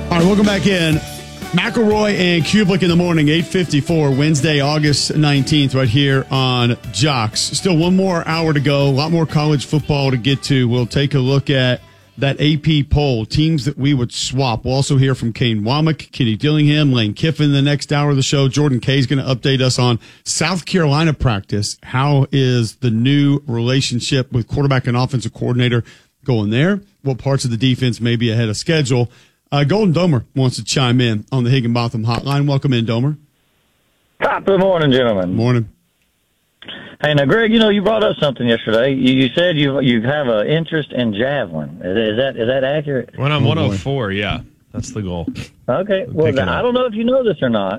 All right, welcome back in. McElroy and Kublik in the morning, 8:54, Wednesday, August 19th, right here on Jocks. Still one more hour to go, a lot more college football to get to. We'll take a look at that AP poll, teams that we would swap. We'll also hear from Kane Womack, Kenny Dillingham, Lane Kiffin in the next hour of the show. Jordan Kay is going to update us on South Carolina practice. How is the new relationship with quarterback and offensive coordinator going there? What parts of the defense may be ahead of schedule? Golden Domer wants to chime in on the Higginbotham hotline. Welcome in, Domer. Top of the morning, gentlemen. Morning. Hey, now, Greg, you brought up something yesterday. You said you have an interest in javelin. Is that accurate? When I'm 104, yeah. That's the goal. Okay. Well, I don't know if you know this or not.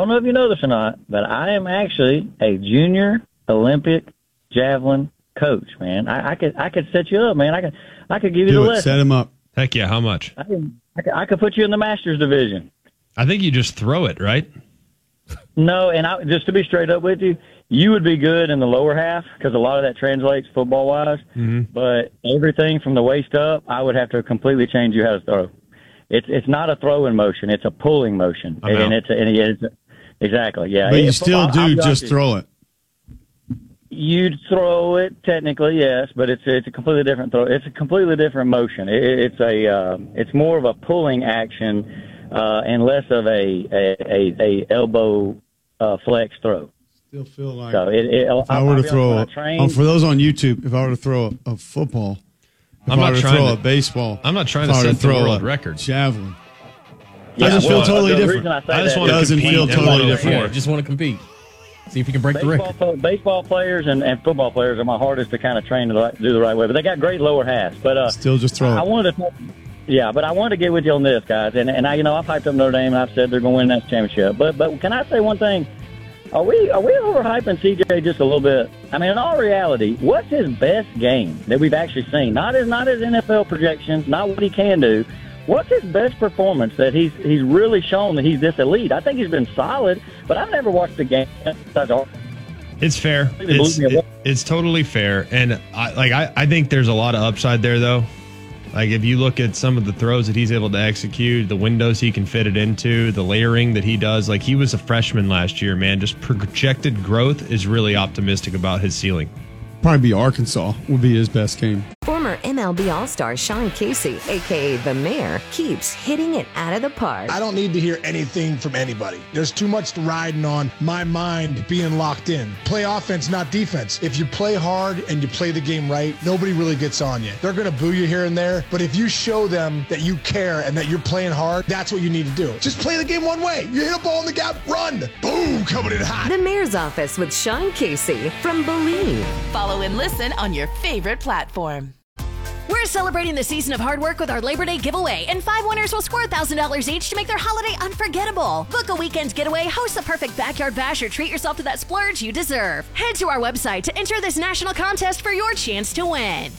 But I am actually a junior Olympic javelin coach, man. I could set you up, man. I could give you the lesson. Set him up. Heck yeah, how much? I could put you in the Masters division. I think you just throw it, right? No, and just to be straight up with you, you would be good in the lower half because a lot of that translates football-wise. Mm-hmm. But everything from the waist up, I would have to completely change you how to throw. It's not a throwing motion; it's a pulling motion, it's exactly, yeah. But you still just throw it. You'd throw it technically, yes, but it's a completely different throw. It's a completely different motion. It's more of a pulling action and less of a elbow flex throw. Still feel like so if I were to throw for those on YouTube, if I were to throw a football, I'm not trying to throw a baseball. I'm not trying to set the world record. Javelin. Yeah, doesn't feel totally different. I just want to compete. Feel totally different. Yeah, just want to compete. See if you can break the record. Baseball players and football players are my hardest to kind of train to do the right way, but they got great lower halves. But still just throw it. I wanted to get with you on this, guys. And I hyped up Notre Dame, and I've said they're going to win that championship. But can I say one thing? Are we overhyping CJ just a little bit? I mean, in all reality, what's his best game that we've actually seen? Not his NFL projections, not what he can do. What's his best performance that he's really shown that he's this elite? I think he's been solid, but I've never watched the game. It's fair. It's totally fair, and I think there's a lot of upside there, though. Like, if you look at some of the throws that he's able to execute, the windows he can fit it into, the layering that he does, like, he was a freshman last year, man. Just projected growth is really optimistic about his ceiling. Probably be Arkansas would be his best game. Former MLB All-Star Sean Casey, a.k.a. The Mayor, keeps hitting it out of the park. I don't need to hear anything from anybody. There's too much riding on my mind being locked in. Play offense, not defense. If you play hard and you play the game right, nobody really gets on you. They're going to boo you here and there, but if you show them that you care and that you're playing hard, that's what you need to do. Just play the game one way. You hit a ball in the gap, run. Boom, coming in hot. The Mayor's Office with Sean Casey from Believe. Follow and listen on your favorite platform. We're celebrating the season of hard work with our Labor Day giveaway, and 5 winners will score $1,000 each to make their holiday unforgettable. Book a weekend getaway, host the perfect backyard bash, or treat yourself to that splurge you deserve. Head to our website to enter this national contest for your chance to win.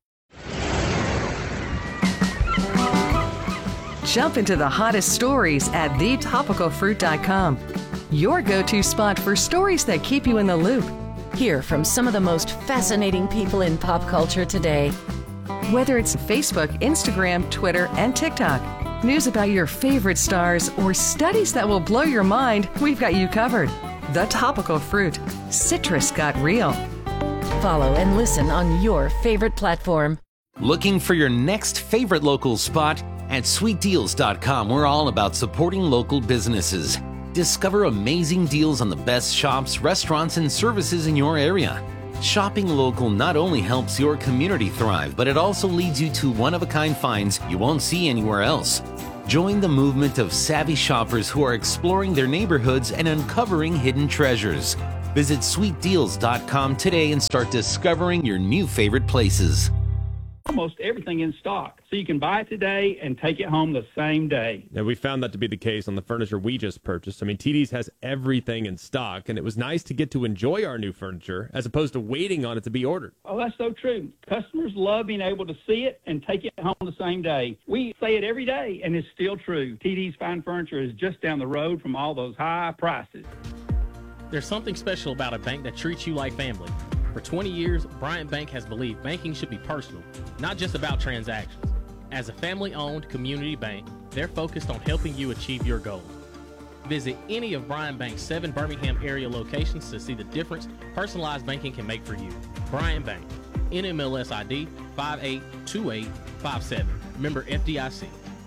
Jump into the hottest stories at thetopicalfruit.com. Your go-to spot for stories that keep you in the loop. Hear from some of the most fascinating people in pop culture today. Whether it's Facebook, Instagram, Twitter, and TikTok, news about your favorite stars, or studies that will blow your mind, we've got you covered. The Topical Fruit. Citrus got real. Follow and listen on your favorite platform. Looking for your next favorite local spot? At sweetdeals.com, we're all about supporting local businesses. Discover amazing deals on the best shops, restaurants, and services in your area. Shopping local not only helps your community thrive, but it also leads you to one-of-a-kind finds you won't see anywhere else. Join the movement of savvy shoppers who are exploring their neighborhoods and uncovering hidden treasures. Visit sweetdeals.com today and start discovering your new favorite places. Almost everything in stock, so you can buy it today and take it home the same day. Yeah, we found that to be the case on the furniture we just purchased. I mean, TD's has everything in stock, and it was nice to get to enjoy our new furniture as opposed to waiting on it to be ordered. Oh, that's so true. Customers love being able to see it and take it home the same day. We say it every day, and it's still true. TD's Fine Furniture is just down the road from all those high prices. There's something special about a bank that treats you like family. For 20 years, Bryant Bank has believed banking should be personal, not just about transactions. As a family-owned community bank, They're focused on helping you achieve your goals. Visit any of Bryan Bank's 7 Birmingham area locations to see the difference personalized banking can make for you. Bryan Bank, NMLS ID 582857. Member FDIC.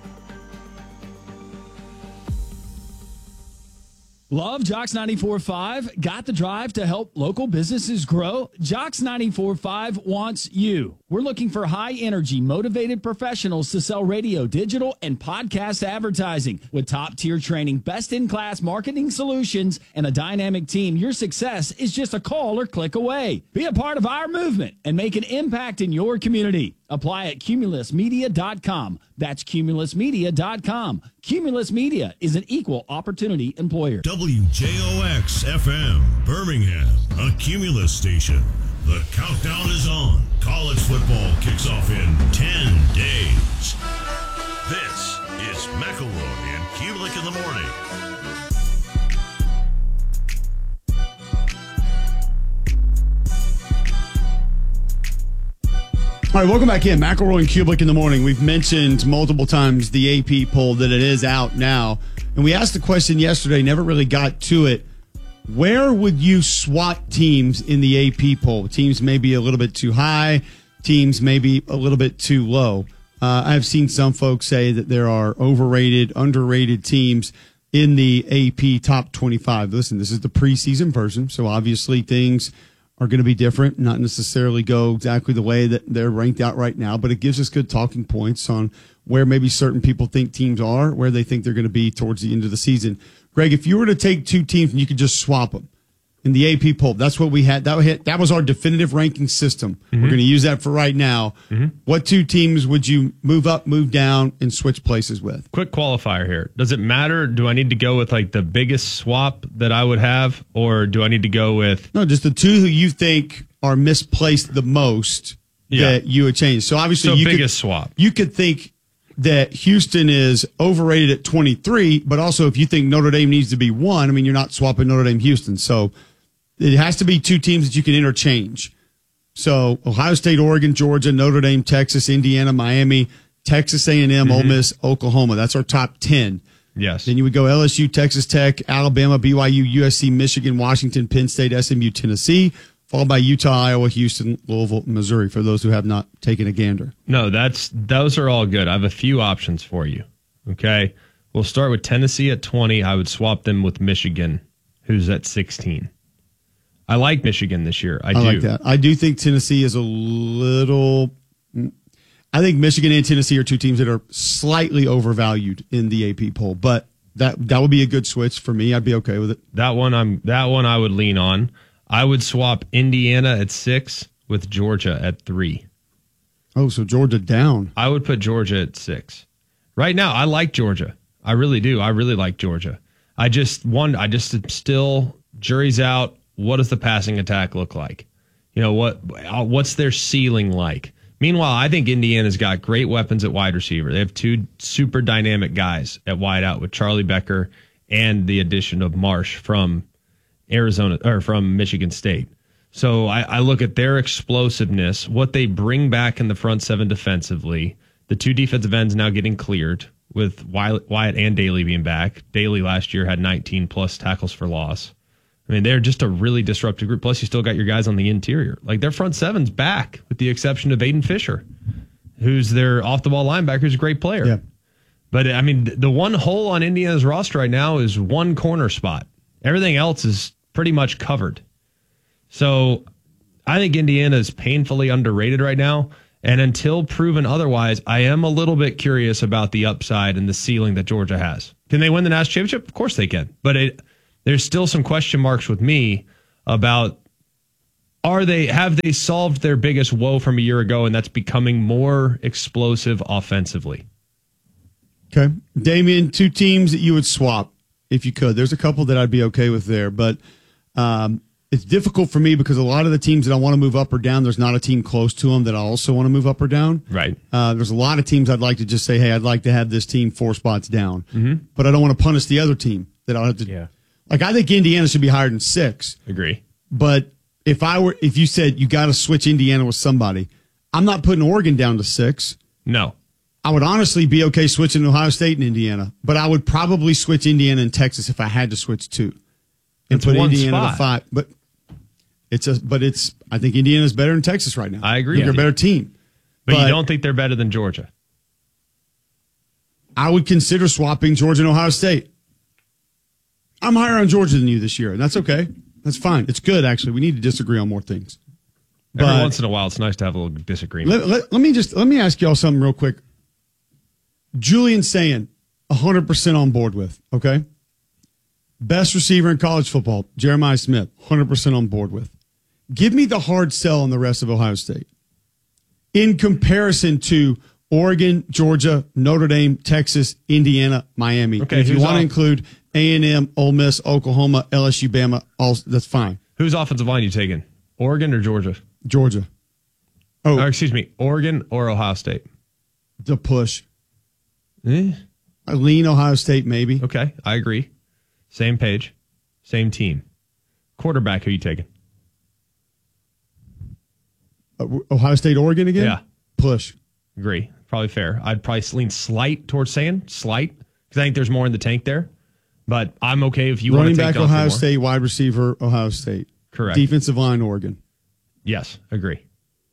Love Jocks 94.5? Got the drive to help local businesses grow? Jocks 94.5 wants you. We're looking for high-energy, motivated professionals to sell radio, digital, and podcast advertising. With top-tier training, best-in-class marketing solutions, and a dynamic team, your success is just a call or click away. Be a part of our movement and make an impact in your community. Apply at cumulusmedia.com. That's cumulusmedia.com. Cumulus Media is an equal opportunity employer. WJOX-FM, Birmingham, a Cumulus station. The countdown is on. College football kicks off in 10 days. This is McElroy and Kulik in the morning. All right, welcome back in. McElroy and Kulik in the morning. We've mentioned multiple times the AP poll that it is out now. And we asked the question yesterday, never really got to it. Where would you swap teams in the AP poll? Teams may be a little bit too high. Teams may be a little bit too low. I've seen some folks say that there are overrated, underrated teams in the AP top 25. Listen, this is the preseason version, so obviously things are going to be different, not necessarily go exactly the way that they're ranked out right now, but it gives us good talking points on where maybe certain people think teams are, where they think they're going to be towards the end of the season. Greg, if you were to take two teams and you could just swap them in the AP poll, that's what we had. That was our definitive ranking system. Mm-hmm. We're going to use that for right now. Mm-hmm. What two teams would you move up, move down, and switch places with? Quick qualifier here. Does it matter? Do I need to go with like the biggest swap that I would have, or do I need to go with... No, just the two who you think are misplaced the most that you would change. So obviously, biggest swap. You could think that Houston is overrated at 23, but also if you think Notre Dame needs to be 1, I mean, you're not swapping Notre Dame Houston. So it has to be two teams that you can interchange. So Ohio State, Oregon, Georgia, Notre Dame, Texas, Indiana, Miami, Texas A&M, Ole Miss, Oklahoma. That's our top 10. Yes. Then you would go LSU, Texas Tech, Alabama, BYU, USC, Michigan, Washington, Penn State, SMU, Tennessee, followed by Utah, Iowa, Houston, Louisville, Missouri, for those who have not taken a gander. No, those are all good. I have a few options for you. Okay. We'll start with Tennessee at 20. I would swap them with Michigan, who's at 16. I like Michigan this year. I do. Like that. I do think Tennessee is a little... I think Michigan and Tennessee are two teams that are slightly overvalued in the AP poll, but that would be a good switch for me. I'd be okay with it. That one I would lean on. I would swap Indiana at 6 with Georgia at 3. Oh, so Georgia down. I would put Georgia at 6. Right now, I like Georgia. I really do. I really like Georgia. Still, jury's out. What does the passing attack look like? You know, what's their ceiling like? Meanwhile, I think Indiana's got great weapons at wide receiver. They have two super dynamic guys at wide out with Charlie Becker and the addition of Marsh from Arizona or from Michigan State. So I look at their explosiveness, what they bring back in the front seven defensively. The two defensive ends now getting cleared with Wyatt and Daly being back. Daly last year had 19 plus tackles for loss. I mean, they're just a really disruptive group. Plus, you still got your guys on the interior. Like, their front seven's back, with the exception of Aiden Fisher, who's their off-the-ball linebacker, who's a great player. Yeah. But, I mean, the one hole on Indiana's roster right now is one corner spot. Everything else is pretty much covered. So, I think Indiana is painfully underrated right now. And until proven otherwise, I am a little bit curious about the upside and the ceiling that Georgia has. Can they win the national championship? Of course they can. But there's still some question marks with me about have they solved their biggest woe from a year ago, and that's becoming more explosive offensively. Okay. Damian, two teams that you would swap if you could. There's a couple that I'd be okay with there, but it's difficult for me because a lot of the teams that I want to move up or down, there's not a team close to them that I also want to move up or down. Right. There's a lot of teams I'd like to just say, hey, I'd like to have this team 4 spots down, but I don't want to punish the other team that I'll have to. Yeah. Like, I think Indiana should be higher than 6. Agree. But if you said you got to switch Indiana with somebody, I'm not putting Oregon down to 6. No. I would honestly be okay switching to Ohio State and Indiana, but I would probably switch Indiana and Texas if I had to switch two. And it's put one Indiana spot. to 5. I think Indiana's better than Texas right now. I agree. They're a better team. But you don't think they're better than Georgia? I would consider swapping Georgia and Ohio State. I'm higher on Georgia than you this year, and that's okay. That's fine. It's good, actually. We need to disagree on more things. Every once in a while, it's nice to have a little disagreement. Let me ask y'all something real quick. Julian Sayin, 100% on board with, okay? Best receiver in college football, Jeremiah Smith, 100% on board with. Give me the hard sell on the rest of Ohio State. In comparison to Oregon, Georgia, Notre Dame, Texas, Indiana, Miami. Okay, if you want to include A&M, Ole Miss, Oklahoma, LSU, Bama, that's fine. Whose offensive line you taking? Oregon or Georgia? Georgia. Oh, excuse me. Oregon or Ohio State? The push. I lean Ohio State, maybe. Okay, I agree. Same page, same team. Quarterback, who you taking? Ohio State, Oregon again? Yeah. Push. Agree. Probably fair. I'd probably lean slight towards saying slight because I think there's more in the tank there. But I'm okay if you want to take running back Ohio State, wide receiver Ohio State. Correct. Defensive line Oregon. Yes, agree.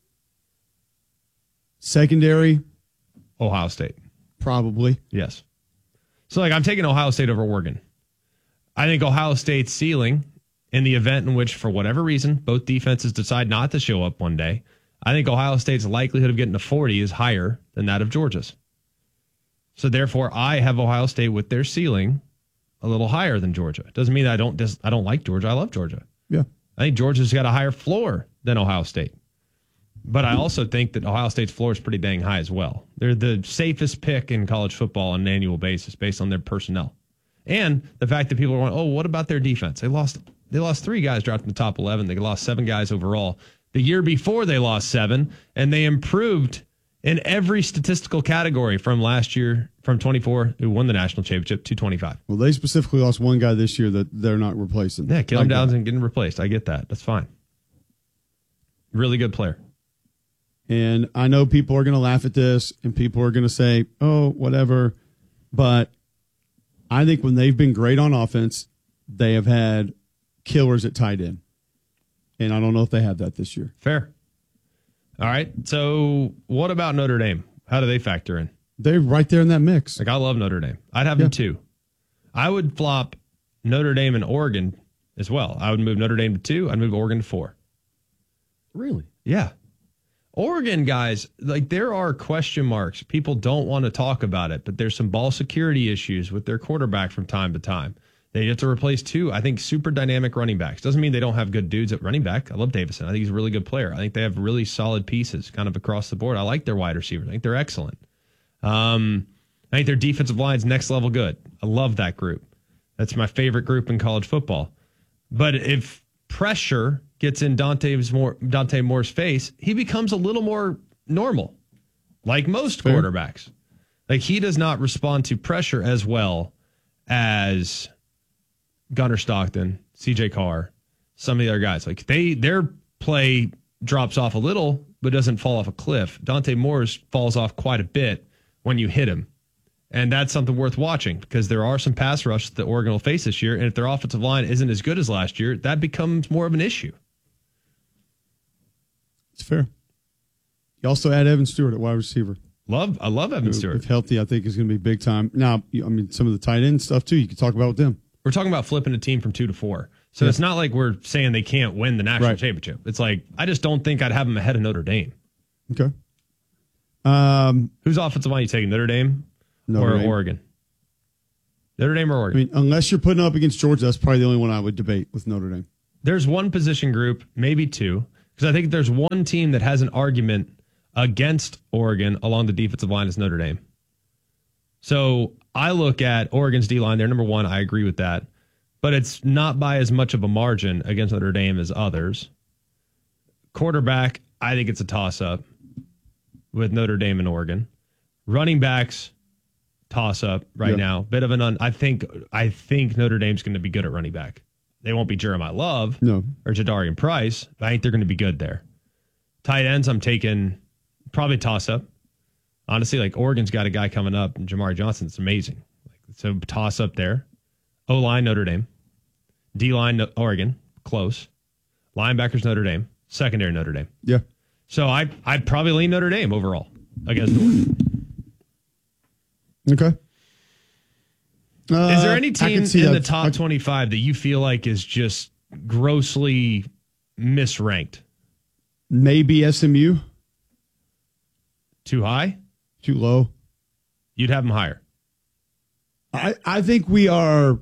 Secondary Ohio State. Probably. Yes. So I'm taking Ohio State over Oregon. I think Ohio State's ceiling in the event in which, for whatever reason, both defenses decide not to show up one day, I think Ohio State's likelihood of getting to 40 is higher than that of Georgia's. So therefore, I have Ohio State with their ceiling a little higher than Georgia. Doesn't mean I don't like Georgia. I love Georgia. Yeah. I think Georgia's got a higher floor than Ohio State. But I also think that Ohio State's floor is pretty dang high as well. They're the safest pick in college football on an annual basis based on their personnel. And the fact that people are going, oh, what about their defense? They lost 3 guys dropped in the top 11. They lost 7 guys overall. The year before they lost 7, and they improved in every statistical category from last year, from 24, who won the national championship, to 25. Well, they specifically lost one guy this year that they're not replacing. Yeah, Caleb Downs and getting replaced. I get that. That's fine. Really good player. And I know people are going to laugh at this, and people are going to say, oh, whatever. But I think when they've been great on offense, they have had killers at tight end. And I don't know if they have that this year. Fair. All right. So what about Notre Dame? How do they factor in? They're right there in that mix. I love Notre Dame. I'd have them too. I would flop Notre Dame and Oregon as well. I would move Notre Dame to 2. I'd move Oregon to 4. Really? Yeah. Oregon, guys, there are question marks. People don't want to talk about it, but there's some ball security issues with their quarterback from time to time. They have to replace 2, I think, super dynamic running backs. Doesn't mean they don't have good dudes at running back. I love Davison. I think he's a really good player. I think they have really solid pieces kind of across the board. I like their wide receivers. I think they're excellent. I think their defensive line's next level good. I love that group. That's my favorite group in college football. But if pressure gets in Dante Moore's face, he becomes a little more normal, like most quarterbacks. He does not respond to pressure as well as Gunnar Stockton, CJ Carr, some of the other guys. Their play drops off a little, but doesn't fall off a cliff. Dante Moore's falls off quite a bit when you hit him. And that's something worth watching because there are some pass rushes that Oregon will face this year. And if their offensive line isn't as good as last year, that becomes more of an issue. It's fair. You also add Evan Stewart at wide receiver. I love Evan Stewart. If healthy, I think is going to be big time. Now, some of the tight end stuff too, you can talk about with them. We're talking about flipping a team from 2 to 4. So it's not like we're saying they can't win the national championship. It's I just don't think I'd have them ahead of Notre Dame. Okay. Whose offensive line are you taking, Notre Dame or Oregon? Notre Dame or Oregon? Unless you're putting up against Georgia, that's probably the only one I would debate with Notre Dame. There's one position group, maybe 2, because I think there's one team that has an argument against Oregon along the defensive line is Notre Dame. So I look at Oregon's D-line. They're number 1. I agree with that. But it's not by as much of a margin against Notre Dame as others. Quarterback, I think it's a toss-up with Notre Dame and Oregon. Running backs, toss-up right now. Bit of an I think Notre Dame's going to be good at running back. They won't be Jeremiah Love or Jadarian Price, but I think they're going to be good there. Tight ends, I'm taking probably toss-up. Honestly, like Oregon's got a guy coming up, Jamari Johnson. It's amazing. So toss up there. O-line, Notre Dame. D-line, Oregon. Close. Linebackers, Notre Dame. Secondary, Notre Dame. Yeah. So I'd probably lean Notre Dame overall against Oregon. Okay. Is there any team in the top 25 that you feel like is just grossly misranked? Maybe SMU. Too high? Too low? You'd have them higher. I think we are.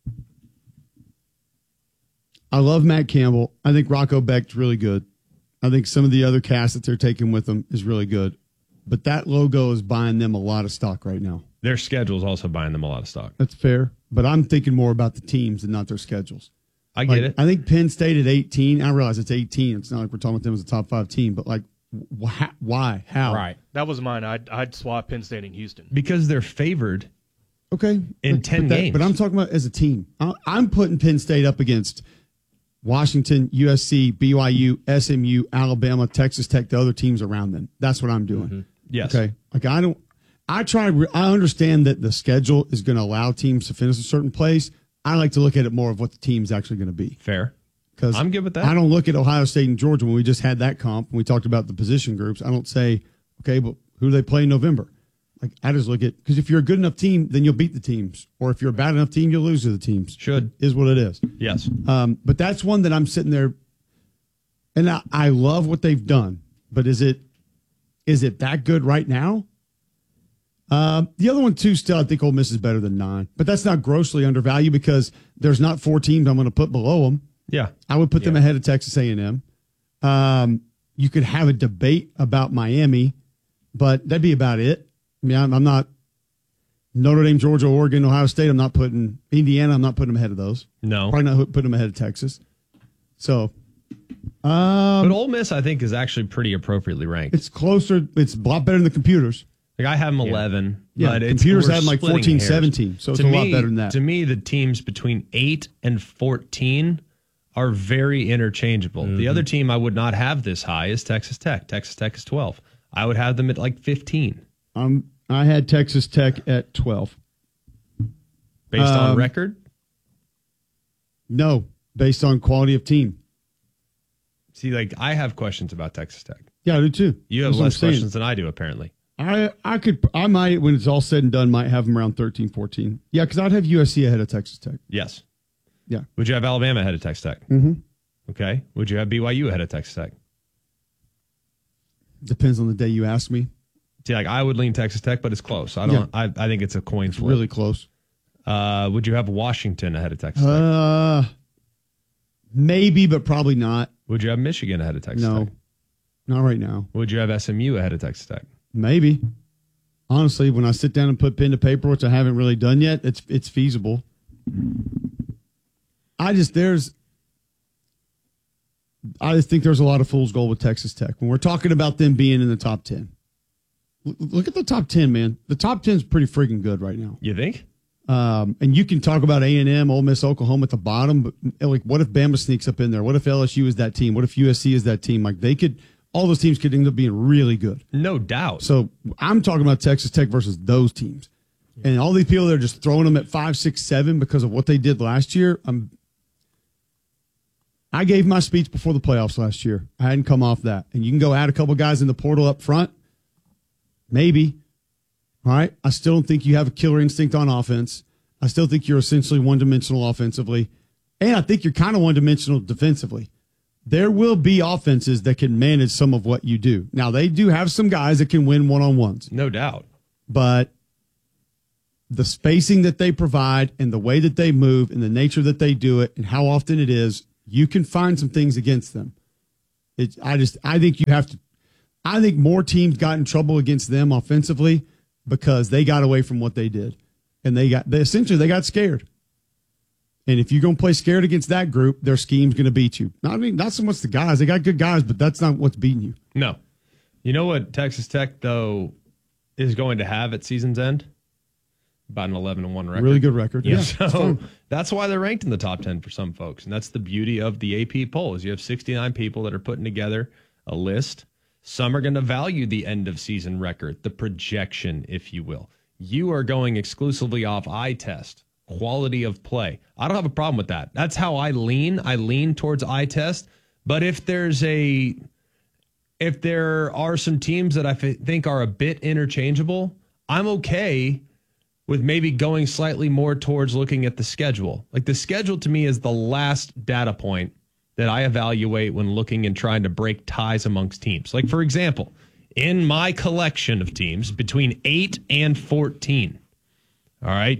I love Matt Campbell. I think Rocco Becht's really good. I think some of the other cast that they're taking with them is really good. But that logo is buying them a lot of stock right now. Their schedule is also buying them a lot of stock. That's fair. But I'm thinking more about the teams and not their schedules. I get it. I think Penn State at 18. I realize it's 18. It's not like we're talking about them as a top 5 team. But, why? How? Right. That was mine. I'd swap Penn State and Houston. Because they're favored. Okay. In 10 games. But I'm talking about as a team. I'm putting Penn State up against Washington, USC, BYU, SMU, Alabama, Texas Tech, the other teams around them. That's what I'm doing. Mm-hmm. Yes. Okay. I understand that the schedule is going to allow teams to finish a certain place. I like to look at it more of what the team's actually going to be. Fair. Because I'm good with that. I don't look at Ohio State and Georgia when we just had that comp and we talked about the position groups. I don't say, okay, but who do they play in November? I just look at, because if you're a good enough team, then you'll beat the teams. Or if you're a bad enough team, you'll lose to the teams. Should. Is what it is. Yes. But that's one that I'm sitting there, and I love what they've done. But is it that good right now? The other one, too, still, I think Ole Miss is better than 9. But that's not grossly undervalued because there's not 4 teams I'm going to put below them. Yeah. I would put them ahead of Texas A&M. You could have a debate about Miami, but that'd be about it. I mean, I'm not Notre Dame, Georgia, Oregon, Ohio State. I'm not putting Indiana. I'm not putting them ahead of those. No. Probably not putting them ahead of Texas. So. But Ole Miss, I think, is actually pretty appropriately ranked. It's closer. It's a lot better than the computers. Like I have them 11. Yeah, but computers have them like 14, 14, 17. So it's a lot better than that. To me, the teams between 8 and 14 are very interchangeable. Mm-hmm. The other team I would not have this high is Texas Tech. Texas Tech is 12. I would have them at like 15. I had Texas Tech at 12. Based on record? No, based on quality of team. See, like I have questions about Texas Tech. Yeah, I do too. You have less questions than I do, apparently. I might, when it's all said and done, might have them around 13, 14. Yeah, because I'd have USC ahead of Texas Tech. Yes. Yeah. Would you have Alabama ahead of Texas Tech? Mm-hmm. Okay. Would you have BYU ahead of Texas Tech? Depends on the day you ask me. See, like I would lean Texas Tech, but it's close. I don't. Yeah. I think it's a coin flip. Really close. Would you have Washington ahead of Texas Tech? Maybe, but probably not. Would you have Michigan ahead of Texas Tech? No, not right now. Would you have SMU ahead of Texas Tech? Maybe. Honestly, when I sit down and put pen to paper, which I haven't really done yet, it's feasible. I just think there's a lot of fool's gold with Texas Tech when we're talking about them being in the top 10. Look at the top 10, man. The top 10 is pretty freaking good right now. You think? And you can talk about A&M, Ole Miss, Oklahoma at the bottom, but like, what if Bama sneaks up in there? What if LSU is that team? What if USC is that team? Like, all those teams could end up being really good. No doubt. So I'm talking about Texas Tech versus those teams. And all these people that are just throwing them at 5, 6, 7 because of what they did last year. I gave my speech before the playoffs last year. I hadn't come off that. And you can go add a couple guys in the portal up front. Maybe. All right. I still don't think you have a killer instinct on offense. I still think you're essentially one-dimensional offensively. And I think you're kind of one-dimensional defensively. There will be offenses that can manage some of what you do. Now, they do have some guys that can win one-on-ones. No doubt. But the spacing that they provide and the way that they move and the nature that they do it and how often it is, you can find some things against them. I think you have to. I think more teams got in trouble against them offensively because they got away from what they did, and they essentially got scared. And if you're going to play scared against that group, their scheme's going to beat you. Not so much the guys; they got good guys, but that's not what's beating you. No, you know what Texas Tech though is going to have at season's end? About an 11-1 record. Really good record. Yeah. So that's why they're ranked in the top 10 for some folks. And that's the beauty of the AP poll is you have 69 people that are putting together a list. Some are going to value the end of season record, the projection, if you will. You are going exclusively off eye test, quality of play. I don't have a problem with that. That's how I lean. I lean towards eye test. But if there are some teams that I think are a bit interchangeable, I'm okay with maybe going slightly more towards looking at the schedule. Like the schedule to me is the last data point that I evaluate when looking and trying to break ties amongst teams. Like, for example, in my collection of teams between 8 and 14, all right,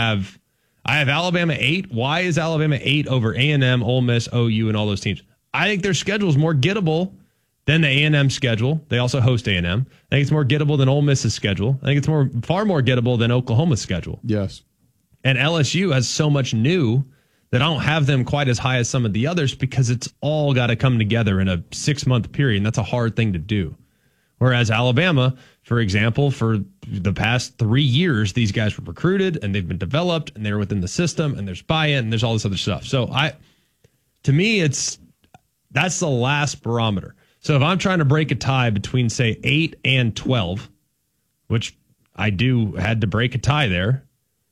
I have Alabama 8. Why is Alabama 8 over A&M, Ole Miss, OU, and all those teams? I think their schedule is more gettable than the A&M schedule. They also host A&M. I think it's more gettable than Ole Miss's schedule. I think it's far more gettable than Oklahoma's schedule. Yes. And LSU has so much new that I don't have them quite as high as some of the others because it's all got to come together in a 6-month period, and that's a hard thing to do. Whereas Alabama, for example, for the past 3 years, these guys were recruited, and they've been developed, and they're within the system, and there's buy-in, and there's all this other stuff. So to me, that's the last barometer. So if I'm trying to break a tie between, say, 8 and 12, which I had to break a tie there,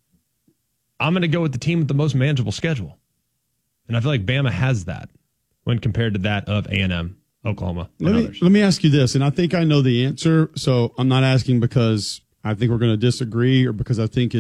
I'm going to go with the team with the most manageable schedule. And I feel like Bama has that when compared to that of A&M, Oklahoma, and others. Let me ask you this, and I think I know the answer, so I'm not asking because I think we're going to disagree or because I think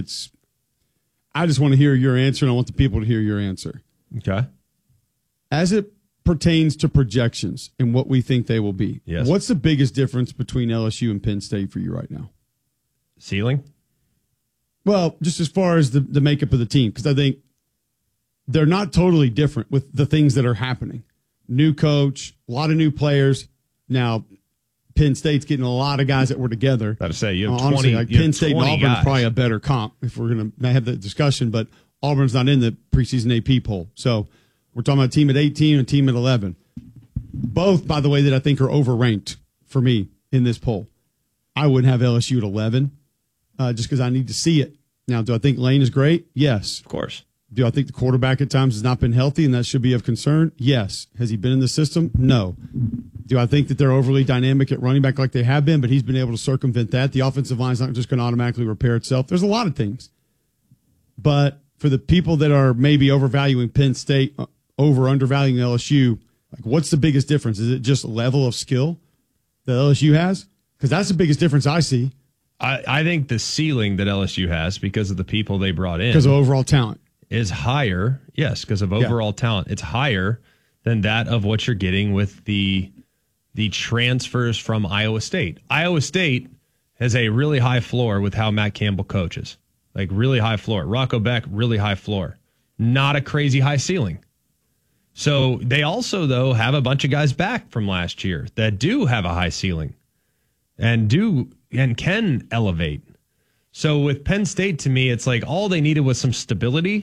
I just want to hear your answer, and I want the people to hear your answer. Okay. As it pertains to projections and what we think they will be, yes. What's the biggest difference between LSU and Penn State for you right now? Ceiling? Well, just as far as the makeup of the team, because I think they're not totally different with the things that are happening. New coach, a lot of new players. Now, Penn State's getting a lot of guys that were together. Got to say, you have 20. Honestly, like Penn State and Auburn guys. is probably a better comp if we're going to have that discussion, but Auburn's not in the preseason AP poll. So we're talking about a team at 18 and a team at 11. Both, by the way, that I think are overranked for me in this poll. I wouldn't have LSU at 11 just because I need to see it. Now, do I think Lane is great? Yes. Of course. Do I think the quarterback at times has not been healthy and that should be of concern? Yes. Has he been in the system? No. Do I think that they're overly dynamic at running back like they have been, but he's been able to circumvent that? The offensive line's not just going to automatically repair itself. There's a lot of things. But for the people that are maybe overvaluing Penn State, undervaluing LSU, like what's the biggest difference? Is it just level of skill that LSU has? Because that's the biggest difference I see. I think the ceiling that LSU has because of the people they brought in. Because of overall talent. Is higher, yes, because of overall talent. It's higher than that of what you're getting with the transfers from Iowa State. Iowa State has a really high floor with how Matt Campbell coaches. Like really high floor. Rocco Beck, really high floor. Not a crazy high ceiling. So they also, though, have a bunch of guys back from last year that do have a high ceiling and can elevate. So with Penn State, to me, it's like all they needed was some stability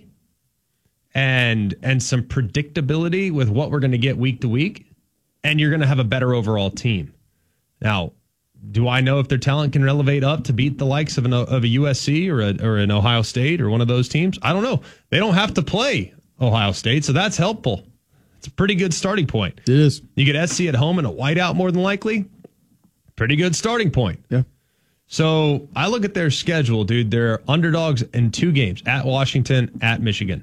and some predictability with what we're going to get week to week, and you're going to have a better overall team. Now, do I know if their talent can elevate up to beat the likes of a USC or an Ohio State or one of those teams? I don't know. They don't have to play Ohio State, so that's helpful. It's a pretty good starting point. It is. You get SC at home and a whiteout more than likely. Pretty good starting point. Yeah. So I look at their schedule, dude. They're underdogs in 2 games, at Washington, at Michigan.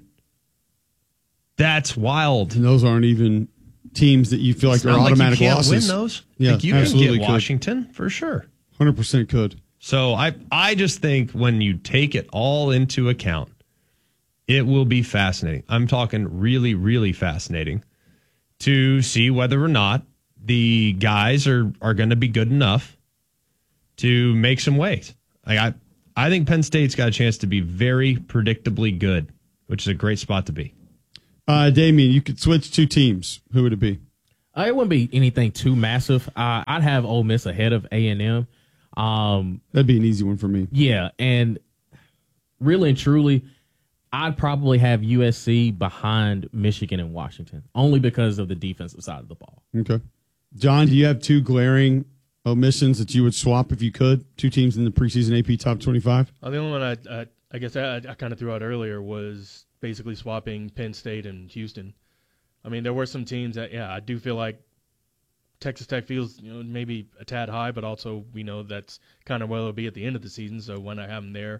That's wild. And those aren't even teams that you feel like are automatic losses. You can't win those. Yeah, like you can get Washington for sure. 100% could. So I just think when you take it all into account, it will be fascinating. I'm talking really, really fascinating to see whether or not the guys are going to be good enough to make some waves. I think Penn State's got a chance to be very predictably good, which is a great spot to be. Damien, you could switch 2 teams. Who would it be? It wouldn't be anything too massive. I'd have Ole Miss ahead of A&M. That'd be an easy one for me. Yeah, and really and truly, I'd probably have USC behind Michigan and Washington, only because of the defensive side of the ball. Okay. John, do you have 2 glaring omissions that you would swap if you could? 2 teams in the preseason AP top 25? The only one I guess I kind of threw out earlier was basically swapping Penn State and Houston. I mean, there were some teams that, I do feel like Texas Tech feels maybe a tad high, but also we know that's kind of where it'll be at the end of the season. So when I have them there,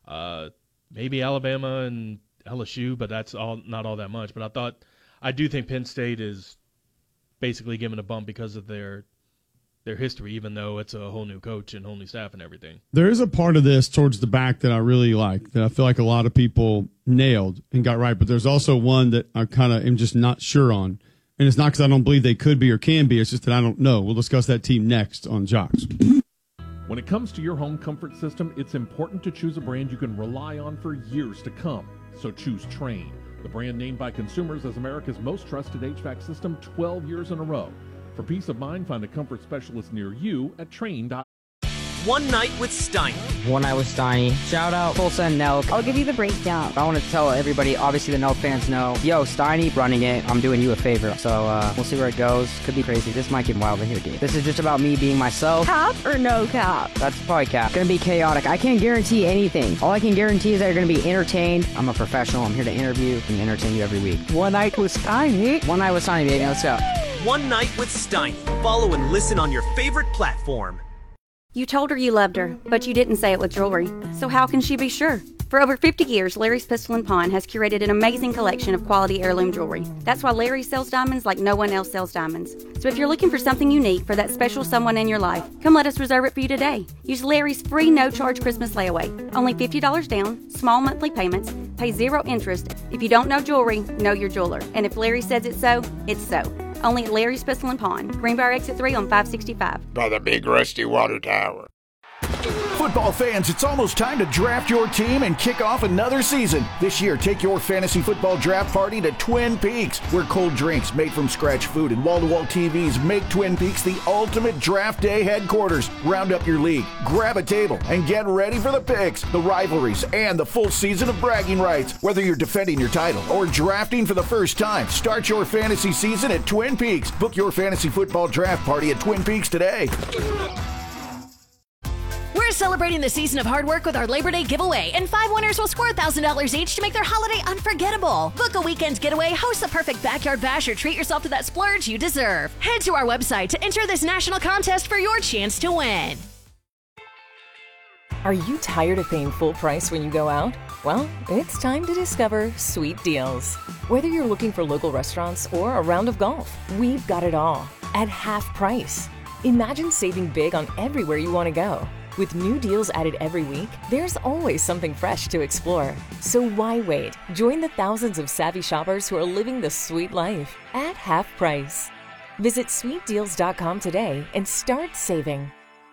maybe Alabama and LSU, but that's not all that much. But I do think Penn State is basically given a bump because of their history, even though it's a whole new coach and whole new staff and everything. There is a part of this towards the back that I really like, that I feel like a lot of people nailed and got right, but there's also one that I kind of am just not sure on. And it's not because I don't believe they could be or can be. It's just that I don't know. We'll discuss that team next on Jocks. When it comes to your home comfort system, it's important to choose a brand you can rely on for years to come. So choose Trane, the brand named by consumers as America's most trusted HVAC system 12 years in a row. For peace of mind, find a comfort specialist near you at Trane.com. One Night with Steiny. One Night with Steiny. Shout out Tulsa and Nelk. I'll give you the breakdown. I want to tell everybody, obviously the Nelk fans know, yo, Steiny running it. I'm doing you a favor. So we'll see where it goes. Could be crazy. This might get wild in here, dude. This is just about me being myself. Cap or no cap? That's probably cap. Gonna be chaotic. I can't guarantee anything. All I can guarantee is that you're gonna be entertained. I'm a professional. I'm here to interview and entertain you every week. One Night with Steiny. One Night with Steiny, baby. Let's go. One Night with Steiny. Follow and listen on your favorite platform. You told her you loved her, but you didn't say it with jewelry. So how can she be sure? For over 50 years, Larry's Pistol & Pawn has curated an amazing collection of quality heirloom jewelry. That's why Larry sells diamonds like no one else sells diamonds. So if you're looking for something unique for that special someone in your life, come let us reserve it for you today. Use Larry's free no-charge Christmas layaway. Only $50 down, small monthly payments, pay 0 interest. If you don't know jewelry, know your jeweler. And if Larry says it's so, it's so. Only at Larry's Pistol & Pawn, Greenbrier Exit 3 on 565. By the big rusty water tower. Football fans, it's almost time to draft your team and kick off another season. This year, take your fantasy football draft party to Twin Peaks, where cold drinks, made from scratch food, and wall-to-wall TVs make Twin Peaks the ultimate draft day headquarters. Round up your league, grab a table, and get ready for the picks, the rivalries, and the full season of bragging rights. Whether you're defending your title or drafting for the first time, start your fantasy season at Twin Peaks. Book your fantasy football draft party at Twin Peaks today. We're celebrating the season of hard work with our Labor Day giveaway, and 5 winners will score $1,000 each to make their holiday unforgettable. Book a weekend getaway, host the perfect backyard bash, or treat yourself to that splurge you deserve. Head to our website to enter this national contest for your chance to win. Are you tired of paying full price when you go out? Well, it's time to discover Sweet Deals. Whether you're looking for local restaurants or a round of golf, we've got it all at half price. Imagine saving big on everywhere you want to go. With new deals added every week, there's always something fresh to explore. So why wait? Join the thousands of savvy shoppers who are living the sweet life at half price. Visit sweetdeals.com today and start saving.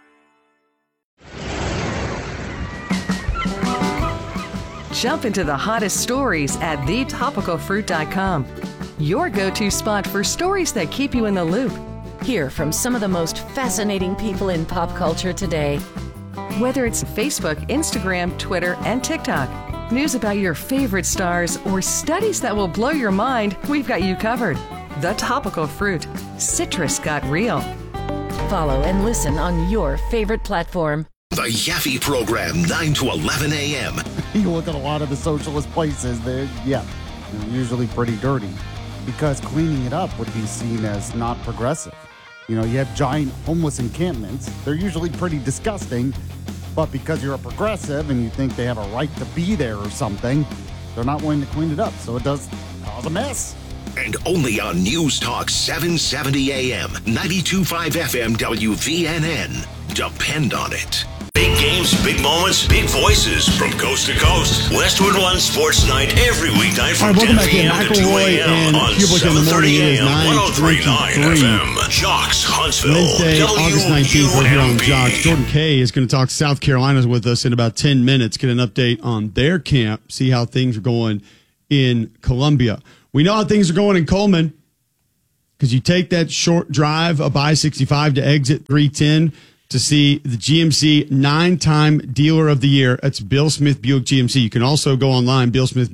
Jump into the hottest stories at thetopicalfruit.com. Your go-to spot for stories that keep you in the loop. Hear from some of the most fascinating people in pop culture today. Whether it's Facebook, Instagram, Twitter, and TikTok, news about your favorite stars, or studies that will blow your mind, we've got you covered. The Topical Fruit. Citrus got real. Follow and listen on your favorite platform. The Yaffe Program, 9 to 11 a.m. You look at a lot of the socialist places, they're usually pretty dirty because cleaning it up would be seen as not progressive. You know, you have giant homeless encampments. They're usually pretty disgusting, but because you're a progressive and you think they have a right to be there or something, they're not willing to clean it up, so it does cause a mess. And only on News Talk 770 AM, 92.5 FM WVNN. Depend on it. Big games, big moments, big voices from coast to coast. Westwood One Sports Night every weeknight from 10 p.m. to 2 a.m. on 730 AM, 103.9 FM. Jocks, Huntsville. Wednesday, August 19th, we're here on Jocks. Jordan Kay is going to talk South Carolina with us in about 10 minutes, get an update on their camp, see how things are going in Columbia. We know how things are going in Coleman because you take that short drive up I-65 to exit 310 to see the GMC 9-time Dealer of the Year. That's Bill Smith Buick GMC. You can also go online,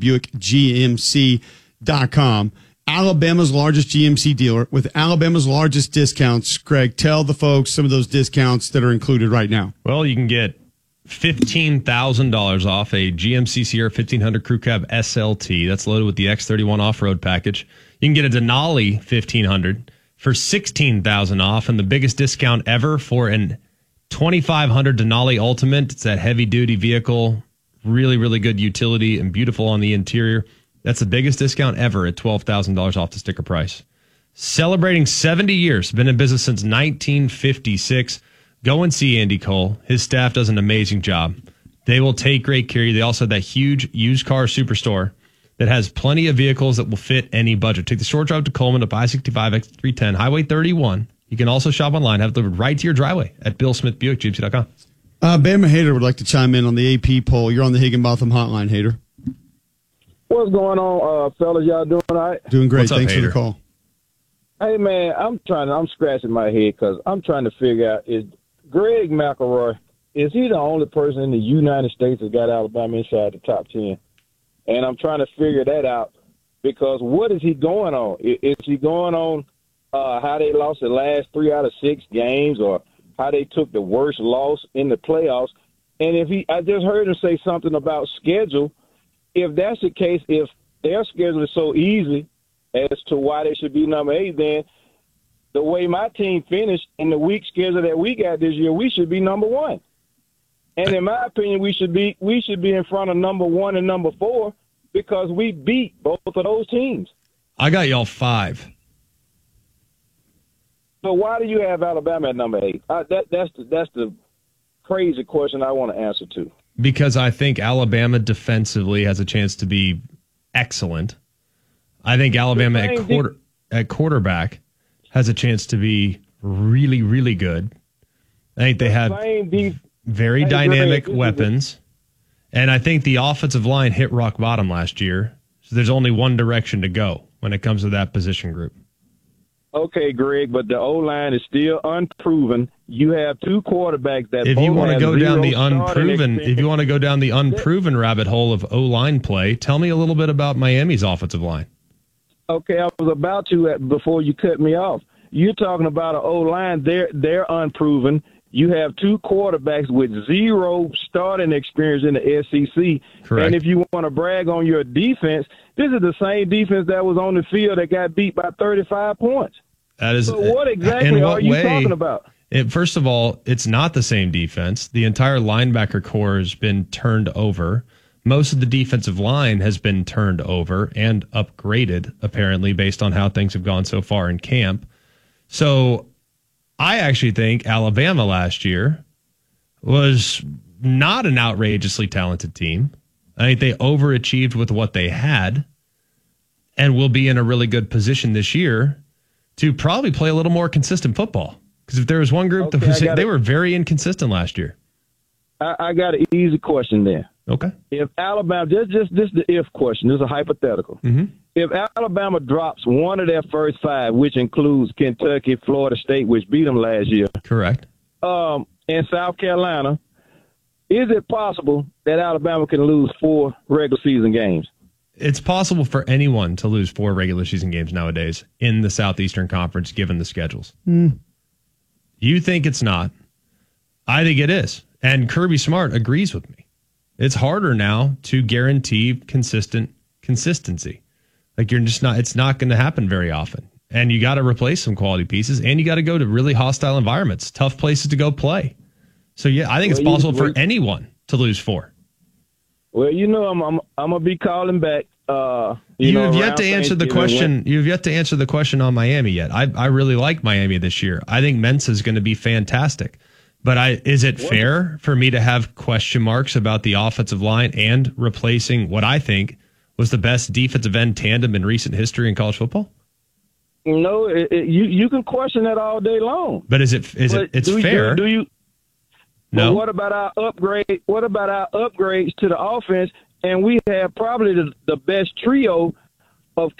BillSmithBuickGMC.com. Alabama's largest GMC dealer with Alabama's largest discounts. Greg, tell the folks some of those discounts that are included right now. Well, you can get $15,000 off a GMC Sierra 1500 Crew Cab SLT. That's loaded with the X31 off-road package. You can get a Denali 1500 for $16,000 off, and the biggest discount ever for an 2500 Denali Ultimate. It's that heavy-duty vehicle, really, really good utility and beautiful on the interior. That's the biggest discount ever at $12,000 off the sticker price. Celebrating 70 years, been in business since 1956. Go and see Andy Cole. His staff does an amazing job. They will take great care of you. They also have that huge used car superstore that has plenty of vehicles that will fit any budget. Take the short drive to Coleman up I-65, X310, Highway 31. You can also shop online, have it delivered right to your driveway at BillSmithBuickGMC.com. Bama Hater would like to chime in on the AP poll. You're on the Higginbotham Hotline, Hater. What's going on, fellas? Y'all doing all right? Doing great. What's up, Thanks Hater? for the call. Hey, man, I'm scratching my head because I'm trying to figure out, is Greg McElroy, is he the only person in the United States that got Alabama inside the top 10? And I'm trying to figure that out because what is he going on? Is he going on how they lost the last 3 out of 6 games or how they took the worst loss in the playoffs? And I just heard him say something about schedule. If that's the case, if their schedule is so easy as to why they should be number 8, then the way my team finished in the weak schedule that we got this year, we should be number 1. And in my opinion, we should be in front of number 1 and number 4 because we beat both of those teams. I got y'all 5. So why do you have Alabama at number 8? That's the crazy question I want to answer to. Because I think Alabama defensively has a chance to be excellent. I think Alabama at quarterback has a chance to be really, really good. I think they have very dynamic weapons. And I think the offensive line hit rock bottom last year. So there's only one direction to go when it comes to that position group. Okay, Greg, but the O-line is still unproven. You have 2 quarterbacks that if you want to go down the unproven rabbit hole of O-line play, tell me a little bit about Miami's offensive line. Okay, I was about to before you cut me off. You're talking about an O-line. They're unproven. You have 2 quarterbacks with 0 starting experience in the SEC. Correct. And if you want to brag on your defense, this is the same defense that was on the field that got beat by 35 points. That is. So what exactly are you talking about? First of all, it's not the same defense. The entire linebacker core has been turned over. Most of the defensive line has been turned over and upgraded, apparently, based on how things have gone so far in camp. So I actually think Alabama last year was not an outrageously talented team. I think they overachieved with what they had and will be in a really good position this year to probably play a little more consistent football. Because if there was one group they were very inconsistent last year. I got an easy question there. Okay. If Alabama, just the if question, this is a hypothetical. Mm-hmm. If Alabama drops one of their first 5, which includes Kentucky, Florida State, which beat them last year. Correct. And South Carolina, is it possible that Alabama can lose 4 regular season games? It's possible for anyone to lose 4 regular season games nowadays in the Southeastern Conference, given the schedules. You think it's not. I think it is. And Kirby Smart agrees with me. It's harder now to guarantee consistency. Like it's not going to happen very often. And you got to replace some quality pieces, and you got to go to really hostile environments, tough places to go play. So yeah, I think it's possible for anyone to lose 4. Well, I'm gonna be calling back. You have yet to answer the question. You've yet to answer the question on Miami yet. I really like Miami this year. I think Mensa is going to be fantastic. But is it fair for me to have question marks about the offensive line and replacing what I think was the best defensive end tandem in recent history in college football? No, you can question that all day long. But it's fair? No. What about our upgrade? What about our upgrades to the offense? And we have probably the best trio of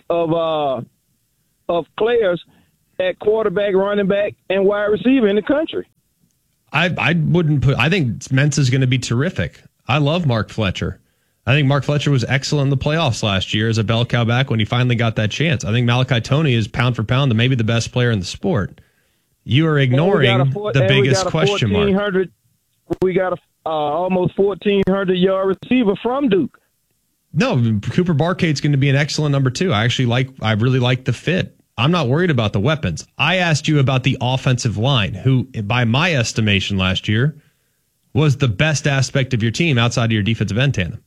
players at quarterback, running back, and wide receiver in the country. I think Mensa's going to be terrific. I love Mark Fletcher. I think Mark Fletcher was excellent in the playoffs last year as a bell cow back when he finally got that chance. I think Malachi Toney is pound for pound maybe the best player in the sport. You are ignoring the biggest question mark. We got a almost 1,400 yard receiver from Duke. No, Cooper Barcade's going to be an excellent number 2. I really like the fit I'm not worried about the weapons. I asked you about the offensive line, who, by my estimation last year, was the best aspect of your team outside of your defensive end tandem.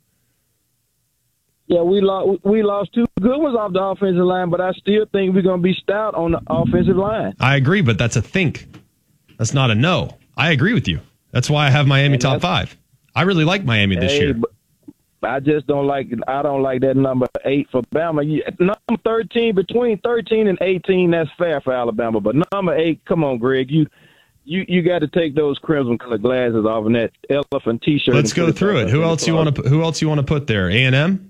Yeah, we lost two good ones off the offensive line, but I still think we're going to be stout on the offensive line. I agree, but that's a think. That's not a no. I agree with you. That's why I have Miami top 5. I really like Miami this year. I just don't like that number 8 for Bama. Number 13, between 13 and 18, that's fair for Alabama. But number 8, come on, Greg, you got to take those crimson colored glasses off and that elephant T-shirt. Let's go through it. Who else you want to put there? A&M.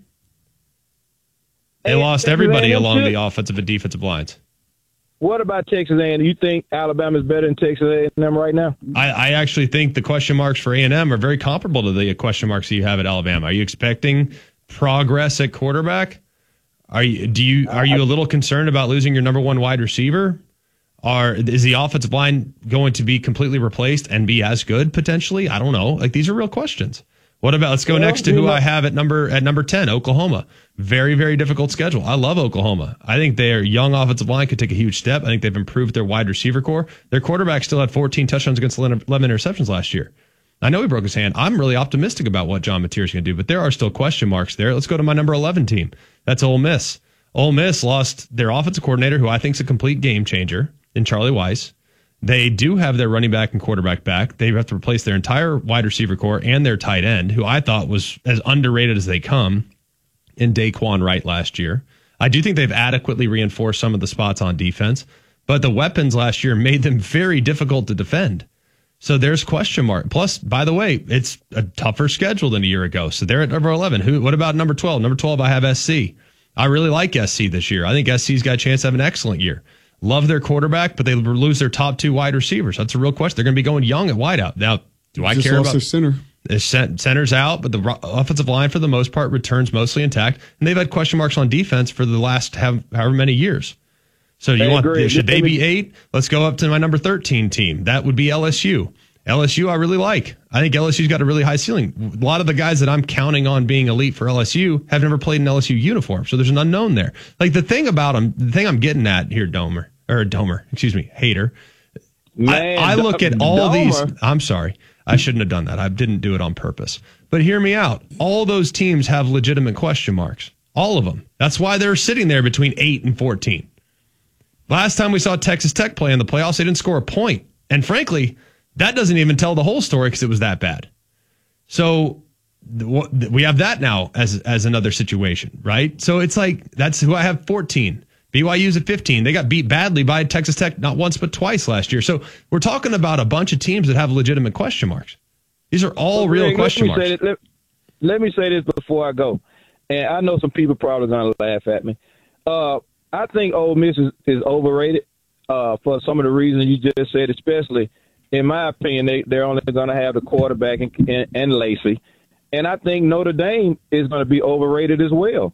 They lost everybody along the offensive and defensive lines. What about Texas A&M? You think Alabama's better than Texas A&M right now? I actually think the question marks for A&M are very comparable to the question marks that you have at Alabama. Are you expecting progress at quarterback? Are you a little concerned about losing your number 1 wide receiver? Is the offensive line going to be completely replaced and be as good potentially? I don't know. Like, these are real questions. What about, let's go next to who I have at number 10, Oklahoma. Very, very difficult schedule. I love Oklahoma. I think their young offensive line could take a huge step. I think they've improved their wide receiver core. Their quarterback still had 14 touchdowns against 11 interceptions last year. I know he broke his hand. I'm really optimistic about what John Mateer is going to do, but there are still question marks there. Let's go to my number 11 team. That's Ole Miss. Ole Miss lost their offensive coordinator, who I think is a complete game changer, in Charlie Weiss. They do have their running back and quarterback back. They have to replace their entire wide receiver core and their tight end, who I thought was as underrated as they come, in Daquan Wright last year. I do think they've adequately reinforced some of the spots on defense, but the weapons last year made them very difficult to defend. So there's question mark. Plus, by the way, it's a tougher schedule than a year ago. So they're at number 11. What about number 12? Number 12, I have SC. I really like SC this year. I think SC's got a chance to have an excellent year. Love their quarterback, but they lose their top 2 wide receivers. That's a real question. They're going to be going young at wideout. Now, do I care about their center? The center's out, but the offensive line, for the most part, returns mostly intact. And they've had question marks on defense for the last however many years. So should they be 8? Let's go up to my number 13 team. That would be LSU. LSU, I really like. I think LSU's got a really high ceiling. A lot of the guys that I'm counting on being elite for LSU have never played in LSU uniform, so there's an unknown there. Like, the thing about them, the thing I'm getting at here, hater. Man, I look at all these. I'm sorry. I shouldn't have done that. I didn't do it on purpose. But hear me out. All those teams have legitimate question marks. All of them. That's why they're sitting there between 8 and 14. Last time we saw Texas Tech play in the playoffs, they didn't score a point. And frankly, that doesn't even tell the whole story because it was that bad. So we have that now as another situation, right? So it's like, that's who I have 14. BYU's at 15. They got beat badly by Texas Tech not once but twice last year. So we're talking about a bunch of teams that have legitimate question marks. These are all real question marks. Let me say this before I go. And I know some people probably going to laugh at me. I think Ole Miss is overrated for some of the reasons you just said, especially, in my opinion, they're only going to have the quarterback and Lacey. And I think Notre Dame is going to be overrated as well.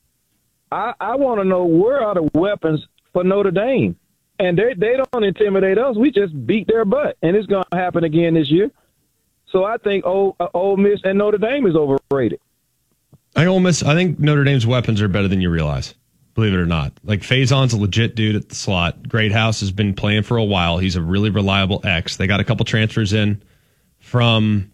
I want to know, where are the weapons for Notre Dame? And they don't intimidate us. We just beat their butt. And it's going to happen again this year. So I think Ole Miss and Notre Dame is overrated. I think Notre Dame's weapons are better than you realize, believe it or not. Like, Faison's a legit dude at the slot. Greathouse has been playing for a while. He's a really reliable X. They got a couple transfers in from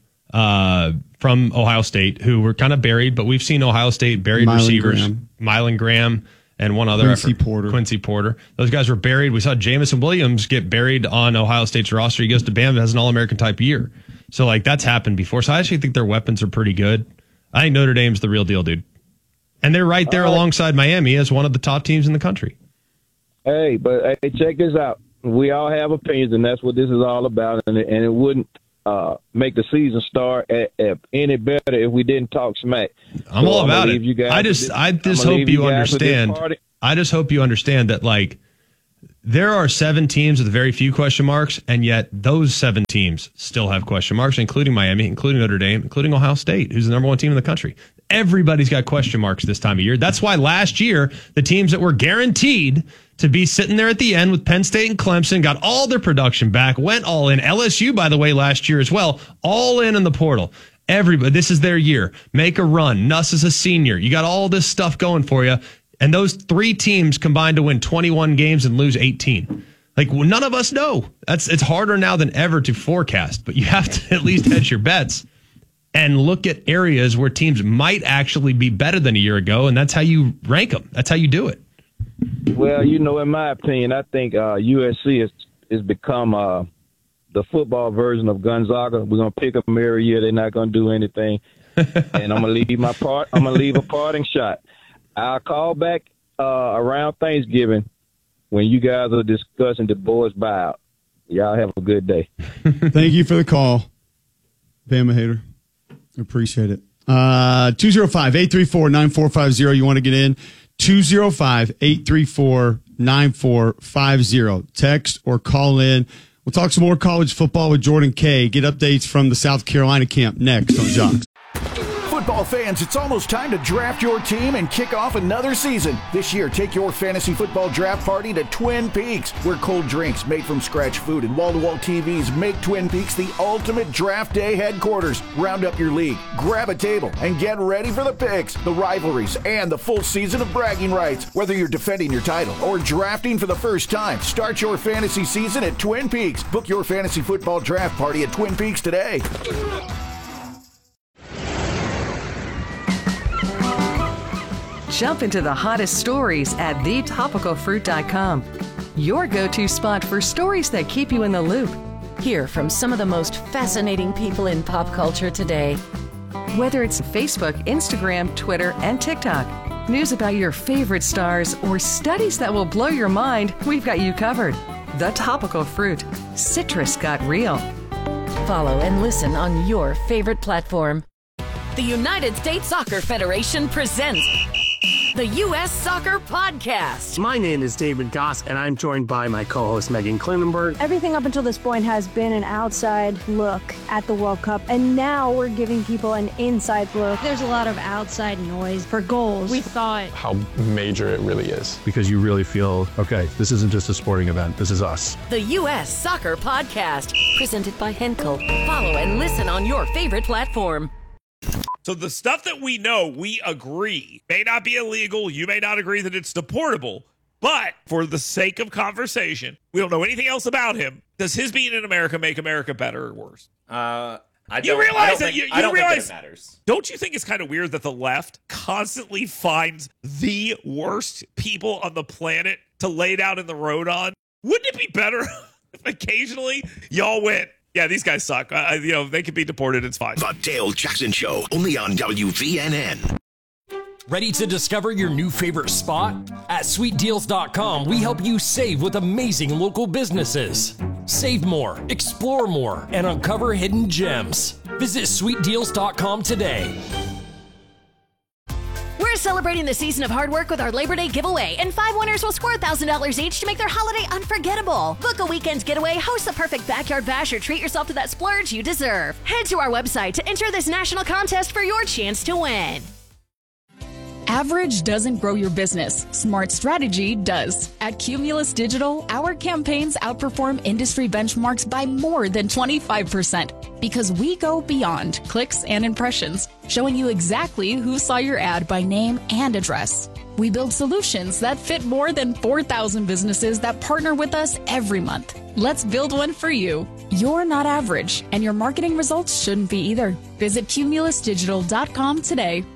Ohio State who were kind of buried, but we've seen Ohio State buried receivers. Mylan Graham and one other Quincy Porter. Those guys were buried. We saw Jamison Williams get buried on Ohio State's roster. He goes to Bama, has an All-American type year. So, like, that's happened before. So I actually think their weapons are pretty good. I think Notre Dame's the real deal, dude. And they're right there alongside Miami as one of the top teams in the country. Hey, but check this out. We all have opinions, and that's what this is all about. And it wouldn't make the season start any better if we didn't talk smack. I'm all about it. I just hope you understand. I just hope you understand that, like, there are 7 teams with very few question marks, and yet those 7 teams still have question marks, including Miami, including Notre Dame, including Ohio State, who's the number 1 team in the country. Everybody's got question marks this time of year. That's why last year, the teams that were guaranteed to be sitting there at the end with Penn State and Clemson got all their production back, went all in. LSU, by the way, last year as well, all in the portal. Everybody, this is their year. Make a run. Nuss is a senior. You got all this stuff going for you. And those 3 teams combined to win 21 games and lose 18. Like, none of us know. It's harder now than ever to forecast, but you have to at least hedge your bets and look at areas where teams might actually be better than a year ago, and that's how you rank them. That's how you do it. Well, in my opinion, I think USC has become the football version of Gonzaga. We're gonna pick them every year. They're not gonna do anything, and I'm gonna leave a parting shot. I'll call back around Thanksgiving when you guys are discussing the boys' buyout. Y'all have a good day. Thank you for the call, Bama hater. Appreciate it. 205-834-9450. You want to get in? 205-834-9450. Text or call in. We'll talk some more college football with Jordan Kay. Get updates from the South Carolina camp next on Jocks. Football fans, it's almost time to draft your team and kick off another season. This year, take your fantasy football draft party to Twin Peaks, where cold drinks made from scratch food and wall-to-wall TVs make Twin Peaks the ultimate draft day headquarters. Round up your league, grab a table, and get ready for the picks, the rivalries, and the full season of bragging rights. Whether you're defending your title or drafting for the first time, start your fantasy season at Twin Peaks. Book your fantasy football draft party at Twin Peaks today. Jump into the hottest stories at thetopicalfruit.com. Your go-to spot for stories that keep you in the loop. Hear from some of the most fascinating people in pop culture today. Whether it's Facebook, Instagram, Twitter, and TikTok, news about your favorite stars, or studies that will blow your mind, we've got you covered. The Topical Fruit. Citrus got real. Follow and listen on your favorite platform. The United States Soccer Federation presents the U.S. Soccer Podcast. My name is David Goss, and I'm joined by my co-host Megan Klinenberg. Everything up until this point has been an outside look at the World Cup, and now we're giving people an inside look. There's a lot of outside noise for goals. We thought how major it really is. Because you really feel, okay, this isn't just a sporting event, this is us. The U.S. Soccer Podcast, presented by Henkel. Follow and listen on your favorite platform. So the stuff that we know, we agree, may not be illegal. You may not agree that it's deportable. But for the sake of conversation, we don't know anything else about him. Does his being in America make America better or worse? I don't think it matters. Don't you think it's kind of weird that the left constantly finds the worst people on the planet to lay down in the road on? Wouldn't it be better if occasionally y'all went, yeah, these guys suck. They could be deported. It's fine. The Dale Jackson Show, only on WVNN. Ready to discover your new favorite spot? At SweetDeals.com, we help you save with amazing local businesses. Save more, explore more, and uncover hidden gems. Visit SweetDeals.com today. We're celebrating the season of hard work with our Labor Day giveaway, and 5 winners will score $1,000 each to make their holiday unforgettable. Book a weekend's getaway, host the perfect backyard bash, or treat yourself to that splurge you deserve. Head to our website to enter this national contest for your chance to win. Average doesn't grow your business. Smart strategy does. At Cumulus Digital, our campaigns outperform industry benchmarks by more than 25% because we go beyond clicks and impressions, showing you exactly who saw your ad by name and address. We build solutions that fit more than 4,000 businesses that partner with us every month. Let's build one for you. You're not average, and your marketing results shouldn't be either. Visit cumulusdigital.com today.